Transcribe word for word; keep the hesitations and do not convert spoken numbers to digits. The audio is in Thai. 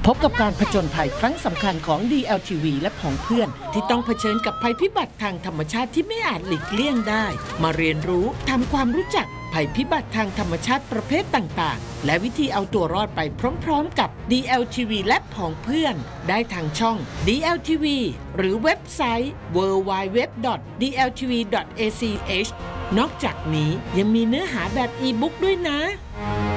พบกับการผจญภัยครั้งสำคัญของ ดี แอล ที วี และผองเพื่อนที่ต้องเผชิญกับภัยพิบัติทางธรรมชาติที่ไม่อาจหลีกเลี่ยงได้มาเรียนรู้ทำความรู้จักภัยพิบัติทางธรรมชาติประเภทต่างๆและวิธีเอาตัวรอดไปพร้อมๆกับ ดี แอล ที วี และผองเพื่อนได้ทางช่อง ดี แอล ที วี หรือเว็บไซต์ ดับเบิลยู ดับเบิลยู ดับเบิลยู ดอท ดี แอล ที วี ดอท เอ ซี เอช นอกจากนี้ยังมีเนื้อหาแบบอีบุ๊กด้วยนะ